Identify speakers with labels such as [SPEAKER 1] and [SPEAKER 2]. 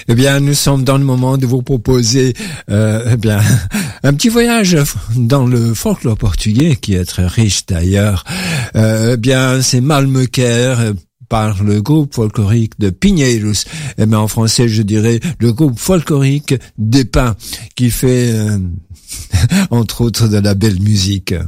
[SPEAKER 1] Eh bien, nous sommes dans le moment de vous proposer un petit voyage dans le folklore portugais, qui est très riche d'ailleurs. C'est Malmequer par le groupe folklorique de Pinheiros. Mais en français, je dirais le groupe folklorique des Pins, qui fait entre autres de la belle musique.